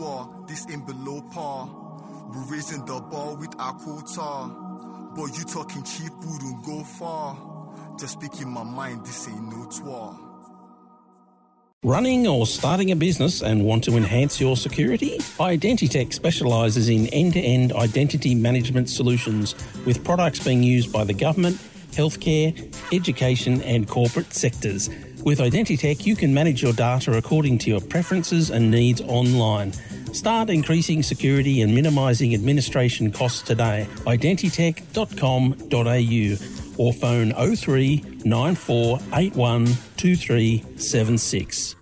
notoire, this ain't below par. We're raising the bar with our quota. But you talking cheap wouldn't go far. Just speaking my mind, this ain't notoire. Running or starting a business and want to enhance your security? Identitech specialises in end-to-end identity management solutions with products being used by the government, healthcare, education and corporate sectors. With Identitech, you can manage your data according to your preferences and needs online. Start increasing security and minimising administration costs today. Identitech.com.au or phone 03 9481 2376.